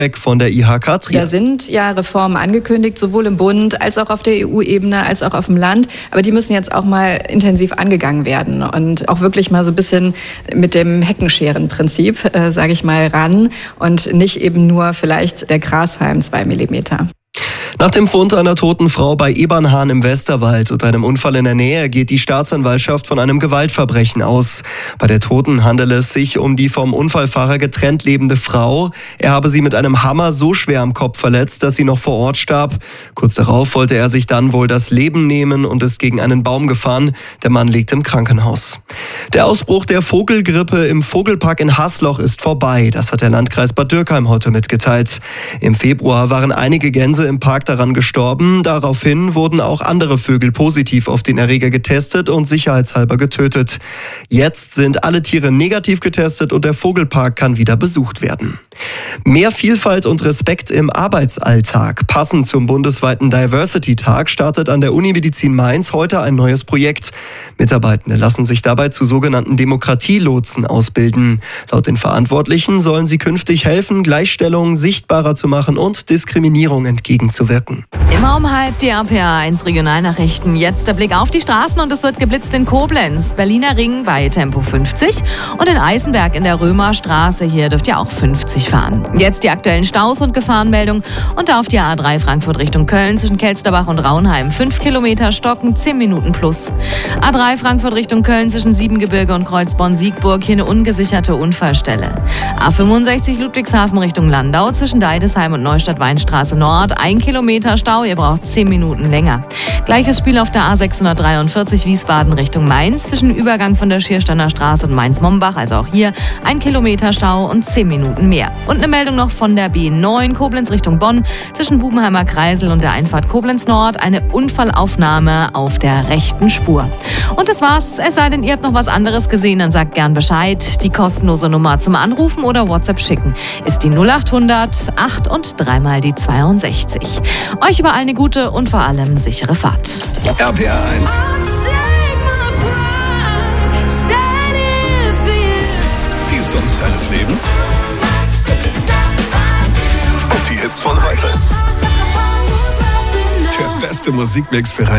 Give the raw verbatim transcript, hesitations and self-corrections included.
von der I H K Trier. Da sind ja Reformen angekündigt, sowohl im Bund als auch auf der E U-Ebene, als auch auf dem Land. Aber die müssen jetzt auch mal intensiv angegangen werden und auch wirklich mal so ein bisschen mit dem Heckenscheren-Prinzip, äh, sage ich mal, ran und nicht eben nur vielleicht der Grashalm zwei Millimeter. Nach dem Fund einer toten Frau bei Ebernhahn im Westerwald und einem Unfall in der Nähe geht die Staatsanwaltschaft von einem Gewaltverbrechen aus. Bei der Toten handele es sich um die vom Unfallfahrer getrennt lebende Frau. Er habe sie mit einem Hammer so schwer am Kopf verletzt, dass sie noch vor Ort starb. Kurz darauf wollte er sich dann wohl das Leben nehmen und ist gegen einen Baum gefahren. Der Mann liegt im Krankenhaus. Der Ausbruch der Vogelgrippe im Vogelpark in Hasloch ist vorbei. Das hat der Landkreis Bad Dürkheim heute mitgeteilt. Im Februar waren einige Gänse im Park daran gestorben. Daraufhin wurden auch andere Vögel positiv auf den Erreger getestet und sicherheitshalber getötet. Jetzt sind alle Tiere negativ getestet und der Vogelpark kann wieder besucht werden. Mehr Vielfalt und Respekt im Arbeitsalltag. Passend zum bundesweiten Diversity-Tag startet an der Unimedizin Mainz heute ein neues Projekt. Mitarbeitende lassen sich dabei zu sogenannten Demokratielotsen ausbilden. Laut den Verantwortlichen sollen sie künftig helfen, Gleichstellung sichtbarer zu machen und Diskriminierung entgegenzuwirken. Immer um halb die R P A eins Regionalnachrichten. Jetzt der Blick auf die Straßen und es wird geblitzt in Koblenz, Berliner Ring bei Tempo fünfzig und in Eisenberg in der Römerstraße. Hier dürft ihr auch fünfzig fahren. Jetzt die aktuellen Staus und Gefahrenmeldungen und auf die A drei Frankfurt Richtung Köln zwischen Kelsterbach und Raunheim. fünf Kilometer Stocken, zehn Minuten plus. A drei Frankfurt Richtung Köln zwischen Siebengebirge und Kreuzborn-Siegburg. Hier eine ungesicherte Unfallstelle. A fünfundsechzig Ludwigshafen Richtung Landau zwischen Deidesheim und Neustadt-Weinstraße Nord. Ein Kilometer Stau, ihr braucht zehn Minuten länger. Gleiches Spiel auf der A sechshundertdreiundvierzig Wiesbaden Richtung Mainz zwischen Übergang von der Schiersteiner Straße und Mainz-Mombach. Also auch hier ein Kilometer Stau und zehn Minuten mehr. Und eine Meldung noch von der B neun Koblenz Richtung Bonn zwischen Bubenheimer Kreisel und der Einfahrt Koblenz Nord. Eine Unfallaufnahme auf der rechten Spur. Und das war's. Es sei denn, ihr habt noch was anderes gesehen, dann sagt gern Bescheid. Die kostenlose Nummer zum Anrufen oder WhatsApp schicken ist die null achthundert acht und dreimal die zweiundsechzig. Euch überall eine gute und vor allem sichere Fahrt. R P A eins. Die Songs deines Lebens. Und die Hits von heute. Der beste Musikmix für rein